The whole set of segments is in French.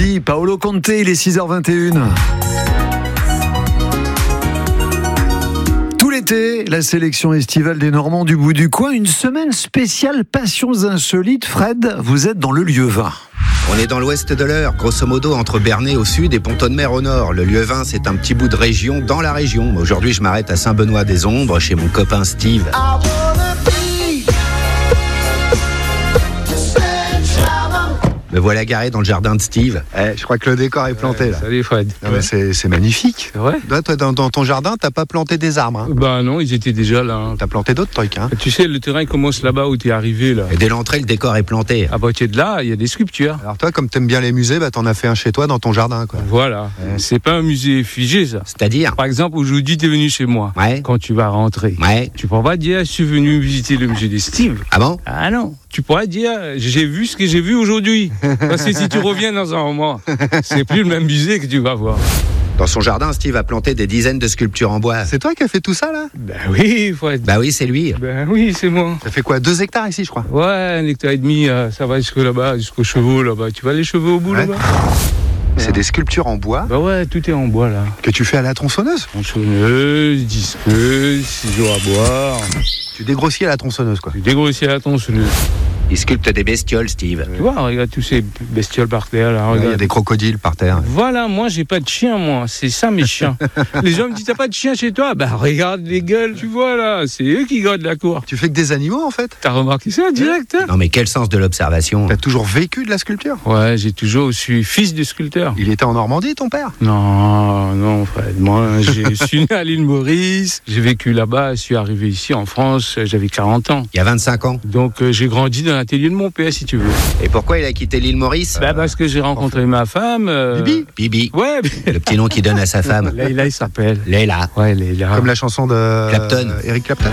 lundi. Paolo Conte, il est 6h21. Tout l'été, la sélection estivale des Normands du bout du coin. Une semaine spéciale Passions insolites. Fred, vous êtes dans le Lieuvin. On est dans l'ouest de l'Eure, grosso modo entre Bernay au sud et Pont-de-Mer au nord. Le Lieuvin, c'est un petit bout de région dans la région. Aujourd'hui, je m'arrête à Saint-Benoît-des-Ombres chez mon copain Steve. Me voilà garé dans le jardin de Steve. Je crois que le décor est planté là. Salut Fred. Non, mais c'est magnifique. C'est vrai ? Là, toi, dans ton jardin, t'as pas planté des arbres. Hein. Bah non, ils étaient déjà là. Hein. T'as planté d'autres trucs. Hein. Tu sais, le terrain commence là-bas où t'es arrivé là. Et dès l'entrée, le décor est planté. À partir de là, il y a des sculptures. Alors toi, comme t'aimes bien les musées, bah, t'en as fait un chez toi dans ton jardin. Quoi. Voilà. Ouais. C'est pas un musée figé ça. C'est-à-dire ? Par exemple, aujourd'hui, t'es venu chez moi. Ouais. Quand tu vas rentrer. Ouais. Tu pourras pas dire, je suis venu visiter le musée des Steve. Ah bon ? Ah non. Tu pourrais dire, j'ai vu ce que j'ai vu aujourd'hui. Parce que si tu reviens dans un moment, c'est plus le même musée que tu vas voir. Dans son jardin, Steve a planté des dizaines de sculptures en bois. C'est toi qui as fait tout ça là ? Ben oui, Fred. Bah oui, c'est lui. Ben oui, c'est moi. Ça fait quoi, 2 hectares ici, je crois. Ouais, 1,5 hectare, ça va jusque là-bas, jusqu'aux chevaux là-bas. Tu vois les chevaux au bout Ouais. là-bas ? C'est des sculptures en bois Bah ouais, tout est en bois là. que tu fais à la tronçonneuse. Tronçonneuse, disqueuse, ciseaux à boire. Tu dégrossis à la tronçonneuse, quoi. Tu dégrossis à la tronçonneuse. Il sculpte des bestioles, Steve. Tu vois, regarde tous ces bestioles par terre là, Il y a regarde. des crocodiles par terre. Voilà, moi j'ai pas de chien, moi. C'est ça mes chiens. Les gens me disent, t'as pas de chien chez toi ? Bah regarde les gueules, tu vois là. C'est eux qui gardent la cour. Tu fais que des animaux, en fait. T'as remarqué ça direct hein ? Non mais quel sens de l'observation. T'as toujours vécu de la sculpture. Ouais, j'ai toujours suis fils de sculpteur. Il était en Normandie, ton père. Non, Fred. Moi, je suis né à l'île Maurice. J'ai vécu là-bas. Je suis arrivé ici en France. J'avais 40 ans. Il y a 25 ans. Donc, j'ai grandi dans l'atelier de mon père, si tu veux. Et pourquoi il a quitté l'île Maurice ? Bah, parce que j'ai rencontré ma femme. Bibi. Bibi. Ouais, Le petit nom qu'il donne à sa femme. Leïla, il s'appelle. Leïla. Ouais, Leïla. Comme la chanson de Clapton. Eric Clapton.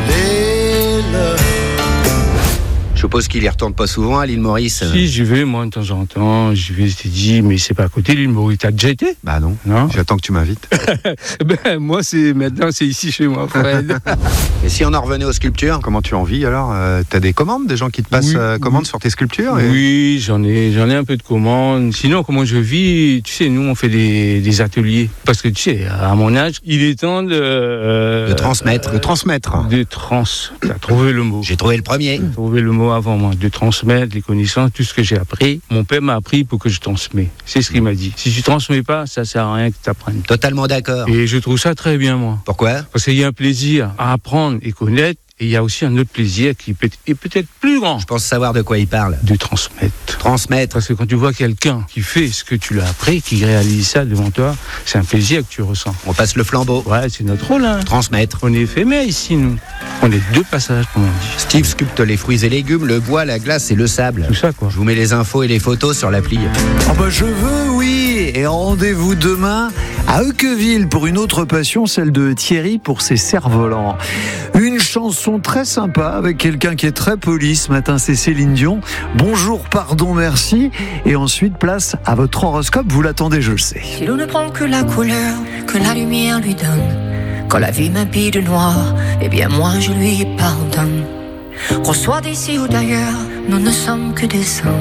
Je suppose qu'il y retourne pas souvent à l'île Maurice. Si, j'y vais, moi, de temps en temps. J'y vais, je t'ai dit, mais c'est pas à côté de l'île Maurice. T'as déjà été ? Bah non. Non. J'attends que tu m'invites. Ben, moi, maintenant, c'est ici chez moi, Fred. Et si on en revenait aux sculptures ? Comment tu en vis alors ? T'as des commandes, des gens qui te passent Oui, commandes sur tes sculptures et... Oui, j'en ai un peu de commandes. Sinon, comment je vis, tu sais, nous, on fait des ateliers. Parce que, tu sais, à mon âge, il est temps de transmettre. De transmettre. T'as trouvé le mot. J'ai trouvé le premier. T'as trouvé le mot avant moi. De transmettre les connaissances, tout ce que j'ai appris. Mon père m'a appris pour que je transmets. C'est ce qu'il m'a dit. Si tu transmets pas, ça sert à rien que tu apprennes. Totalement d'accord. Et je trouve ça très bien, moi. Pourquoi ? Parce qu'il y a un plaisir à apprendre et connaître. Et il y a aussi un autre plaisir qui est peut-être plus grand. Je pense savoir de quoi il parle. De transmettre. Transmettre. Parce que quand tu vois quelqu'un qui fait ce que tu lui as appris, qui réalise ça devant toi, c'est un plaisir que tu ressens. On passe le flambeau. Ouais, c'est notre rôle, hein. Transmettre. On est éphémère ici, nous. On est 2 passages, comme on dit. Steve sculpte les fruits et légumes, le bois, la glace et le sable. Tout ça, quoi. Je vous mets les infos et les photos sur l'appli. Ah bah je veux, oui. Et rendez-vous demain à Heuqueville pour une autre passion, celle de Thierry pour ses cerfs-volants. Une chanson très sympa avec quelqu'un qui est très poli. Ce matin, c'est Céline Dion. Bonjour, pardon, merci. Et ensuite, place à votre horoscope. Vous l'attendez, je le sais. Si l'on ne prend que la couleur que la lumière lui donne, quand la vie m'habille de noir, eh bien moi je lui pardonne. Qu'on soit d'ici ou d'ailleurs, nous ne sommes que des hommes.